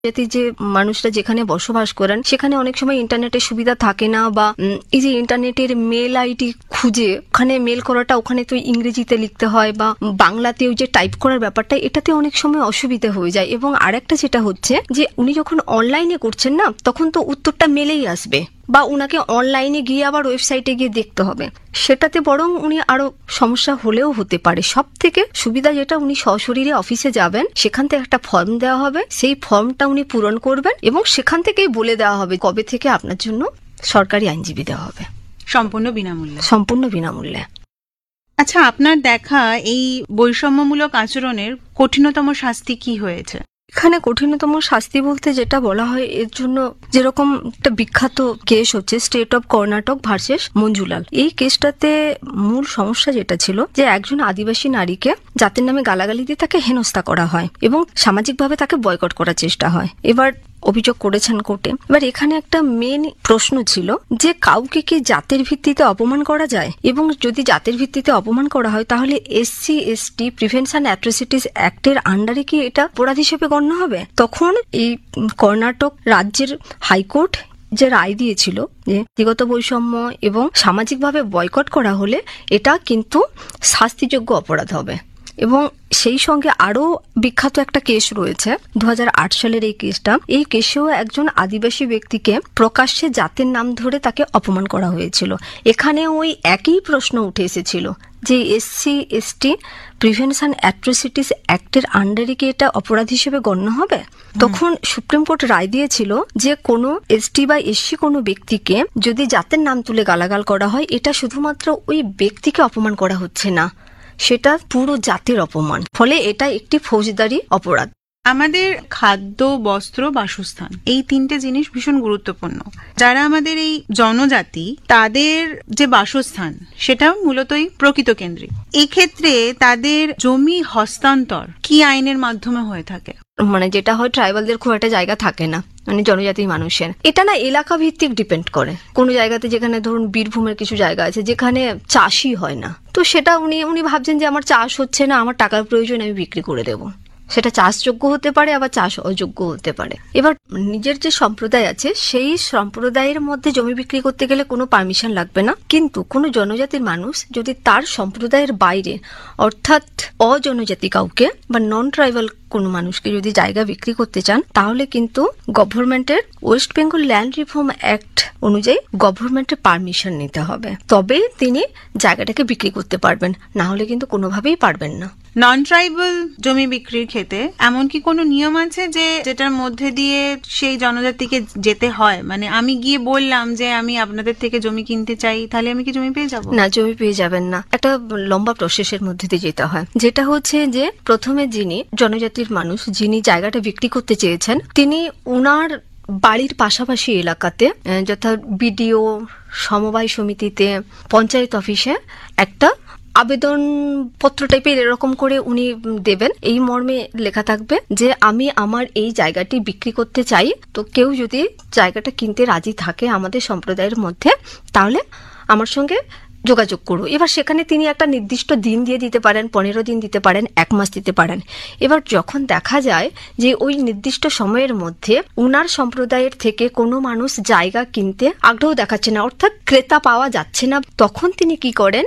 জাতি যে মানুষরা যেখানে বসবাস করেন সেখানে অনেক সময় ইন্টারনেটের সুবিধা থাকে না, বা এই যে ইন্টারনেটের মেল আইডি খুঁজে ওখানে মেল করাটা ওখানে তো ইংরেজিতে লিখতে হয়, বা বাংলাতেও যে টাইপ করার ব্যাপারটা এটাতে অনেক সময় অসুবিধা হয়ে যায়। এবং আরেকটা যেটা হচ্ছে যে উনি যখন অনলাইনে করছেন না, তখন তো উত্তরটা মেলেই আসবে, বা উনাকে অনলাইনে গিয়ে আবার ওয়েবসাইটে গিয়ে দেখতে হবে, সেটাতে বরং উনি আরো সমস্যা হলেও হতে পারে। সব থেকে সুবিধা যেটা, উনি সশরীরে অফিসে যাবেন, সেখান থেকে একটা ফর্ম দেওয়া হবে, সেই ফর্মটা উনি পূরণ করবেন এবং সেখান থেকেই বলে দেওয়া হবে কবে থেকে আপনার জন্য সরকারি আইনজীবী দেওয়া হবে, সম্পূর্ণ বিনামূল্যে। সম্পূর্ণ বিনামূল্যে। আচ্ছা, আপনার দেখা এই বৈষম্যমূলক আচরণের কঠিনতম শাস্তি কি হয়েছে? এখানে কঠিনতম শাস্তি বলতে যেটা বলা হয়, এর জন্য যেরকম একটা বিখ্যাত কেস হচ্ছে স্টেট অফ কর্ণাটক ভার্সেস মঞ্জুলাল। এই কেসটাতে মূল সমস্যা যেটা ছিল যে একজন আদিবাসী নারীকে জাতির নামে গালাগালি দিয়ে তাকে হেনস্থা করা হয় এবং সামাজিকভাবে তাকে বয়কট করার চেষ্টা হয়। এবার অভিযোগ করেছেন কোর্টে। এবার এখানে একটা মেন প্রশ্ন ছিল যে কাউকে কি জাতের ভিত্তিতে অপমান করা যায়, এবং যদি জাতের ভিত্তিতে অপমান করা হয় তাহলে SC/ST প্রিভেনশন অ্যাট্রোসিটিস অ্যাক্টের আন্ডারে কি এটা অপরাধ হিসেবে গণ্য হবে? তখন এই কর্ণাটক রাজ্যের হাইকোর্ট যে রায় দিয়েছিল যে ব্যক্তিগত বৈষম্য এবং সামাজিকভাবে বয়কট করা হলে এটা কিন্তু শাস্তিযোগ্য অপরাধ হবে। এবং সেই সঙ্গে আরো বিখ্যাত একটা কেস রয়েছে 2008 সালের এই কেসটা। এই কেসেও একজন আদিবাসী ব্যক্তিকে প্রকাশ্যে জাতের নাম ধরে তাকে অপমান করা হয়েছিল। এখানে ওই একই প্রশ্ন উঠে এসেছিল যে SC/ST প্রিভেনশন অ্যাট্রোসিটিস অ্যাক্টের আন্ডারে কি এটা অপরাধ হিসেবে গণ্য হবে? তখন সুপ্রিম কোর্ট রায় দিয়েছিল যে কোনো ST বা SC কোনো ব্যক্তিকে যদি জাতের নাম তুলে গালাগাল করা হয়, এটা শুধুমাত্র ওই ব্যক্তিকে অপমান করা হচ্ছে না, সেটা পুরো জাতির অপমান, ফলে এটা একটি ফৌজদারি অপরাধ। আমাদের খাদ্য, বস্ত্র, বাসস্থান, এই তিনটে জিনিস ভীষণ গুরুত্বপূর্ণ। যারা আমাদের এই জনজাতি, তাদের যে বাসস্থান সেটাও মূলতই প্রকৃত কেন্দ্রিক। এক্ষেত্রে তাদের জমি হস্তান্তর কি আইনের মাধ্যমে হয়ে থাকে? মানে যেটা হয়, ট্রাইবালদের খুব একটা জায়গা থাকে না, মানে জনজাতি মানুষের, এটা না এলাকা ভিত্তিক ডিপেন্ড করে। কোন জায়গাতে যেখানে ধরুন বীরভূমের কিছু জায়গা আছে যেখানে চাষই হয় না, তো সেটা উনি ভাবছেন যে আমার চাষ হচ্ছে না, আমার টাকার প্রয়োজন, আমি বিক্রি করে দেবো। সেটা চাষযোগ্য হতে পারে, আবার চাষ অযোগ্য হতে পারে। এবার নিজের যে সম্প্রদায় আছে সেই সম্প্রদায়ের মধ্যে জমি বিক্রি করতে গেলে কোনো পারমিশন লাগবে না, কিন্তু কোনো জনজাতির মানুষ যদি তার সম্প্রদায়ের বাইরে, অর্থাৎ অজনজাতি কাউকে বা নন ট্রাইবাল কোনো মানুষকে যদি জায়গা বিক্রি করতে চান, তাহলে কিন্তু গভর্নমেন্টের West Bengal land reform act অনুযায়ী গভর্নমেন্টের পারমিশন নিতে হবে, তবে তিনি জায়গাটাকে বিক্রি করতে পারবেন, না হলে কিন্তু কোনোভাবেই পারবেন না। নন ট্রাইবাল জমি বিক্রির ক্ষেত্রে এমন কি কোনো নিয়ম আছে যে যেটার মধ্যে দিয়ে সেই জনজাতিকে যেতে হয়? মানে আমি গিয়ে বললাম যে আমি আপনাদের থেকে জমি কিনতে চাই, তাহলে আমি কি জমি পেয়ে যাব? না, জমি পেয়ে যাবেন না। একটা লম্বা প্রসেসের মধ্যে দিয়ে যেতে হয়, যেটা হচ্ছে যে প্রথমে যিনি জনজাতির মানুষ, যিনি জায়গাটা বিক্রি করতে চেয়েছেন, তিনি উনার বাড়ির পাশাপাশি এলাকাতে, যথা BDO, সমবায় সমিতিতে, পঞ্চায়েত অফিসে একটা আবেদন পত্র টাইপের এরকম করে উনি দেবেন। এই মর্মে লেখা থাকবে যে আমি আমার এই জায়গাটি বিক্রি করতে চাই, তো কেউ যদি জায়গাটা কিনতে রাজি থাকে আমাদের সম্প্রদায়ের মধ্যে, তাহলে আমার সঙ্গে যোগাযোগ করো। এবার সেখানে তিনি একটা নির্দিষ্ট দিন দিয়ে দিতে পারেন, 15 দিন দিতে পারেন, 1 মাস দিতে পারেন। এবার যখন দেখা যায় যে ওই নির্দিষ্ট সময়ের মধ্যে উনার সম্প্রদায়ের থেকে কোনো মানুষ জায়গা কিনতে আগ্রহ দেখাচ্ছে না, অর্থাৎ ক্রেতা পাওয়া যাচ্ছে না, তখন তিনি কি করেন,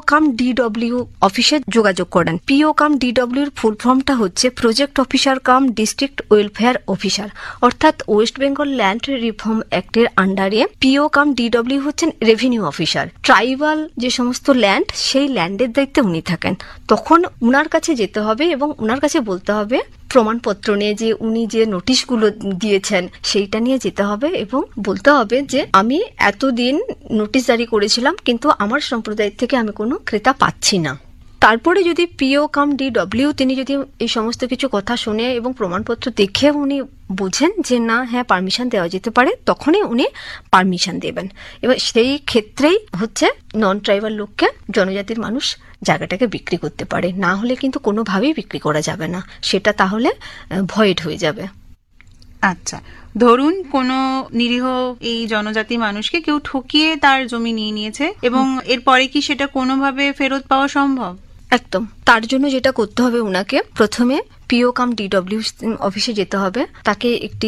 PO/DW অফিসে যোগাযোগ করেন। PO/DW এর ফুল ফর্মটা হচ্ছে প্রজেক্ট অফিসার কাম ডিস্ট্রিক্ট ওয়েলফেয়ার অফিসার, অর্থাৎ ওয়েস্ট বেঙ্গল ল্যান্ড রিফর্ম অ্যাক্টের আন্ডারে PO/DW হচ্ছেন রেভিনিউ অফিসার। ট্রাইবাল যে সমস্ত ল্যান্ড, সেই ল্যান্ডের দায়িত্বে উনি থাকেন। তখন উনার কাছে যেতে হবে এবং উনার কাছে বলতে হবে, প্রমাণপত্র নিয়ে যে উনি যে নোটিশগুলো দিয়েছেন সেইটা নিয়ে যেতে হবে এবং বলতে হবে যে আমি এতদিন নোটিশ জারি করেছিলাম, কিন্তু আমার সম্প্রদায় থেকে আমি কোনো ক্রেতা পাচ্ছি না। তারপরে যদি PO/DW তিনি যদি এই সমস্ত কিছু কথা শুনে এবং প্রমাণপত্র দেখে উনি বুঝেন যে না, হ্যাঁ পারমিশন দেওয়া যেতে পারে, তখনই উনি পারমিশন দেবেন। এবার সেই ক্ষেত্রেই হচ্ছে নন ট্রাইবাল লোককে, জনজাতির মানুষ জায়গাটাকে বিক্রি করতে পারে, না হলে কিন্তু কোনোভাবেই বিক্রি করা যাবে না, সেটা তাহলে ভয়েড হয়ে যাবে। আচ্ছা, ধরুন কোনো নিরীহ এই জনজাতি মানুষকে কেউ ঠকিয়ে তার জমি নিয়ে নিয়েছে, এবং এরপরে কি সেটা কোনোভাবে ফেরত পাওয়া সম্ভব? একদম। তার জন্য যেটা করতে হবে, উনাকে প্রথমে পিও কাম ডিডব্লিউ অফিসে যেতে হবে, তাকে একটি